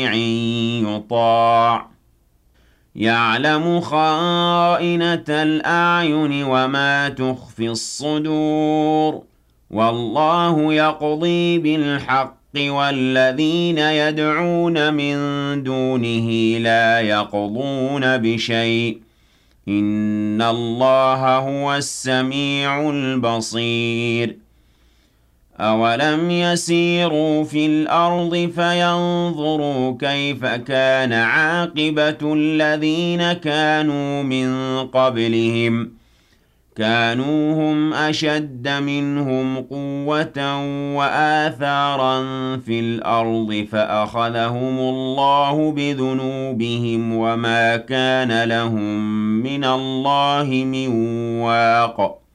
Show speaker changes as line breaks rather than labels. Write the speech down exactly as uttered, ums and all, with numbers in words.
يطاع يعلم خائنة الأعين وما تخفي الصدور والله يقضي بالحق والذين يدعون من دونه لا يقضون بشيء إن الله هو السميع البصير أَوَلَمْ يَسِيرُوا فِي الْأَرْضِ فَيَنظُرُوا كَيْفَ كَانَ عَاقِبَةُ الَّذِينَ كَانُوا مِن قَبْلِهِمْ ۚ كَانُوا هُمْ أَشَدَّ مِنْهُمْ قُوَّةً وَآثَارًا فِي الْأَرْضِ فَأَخَذَهُمُ اللَّهُ بِذُنُوبِهِمْ وَمَا كَانَ لَهُم مِّنَ اللَّهِ مِن وَاقٍ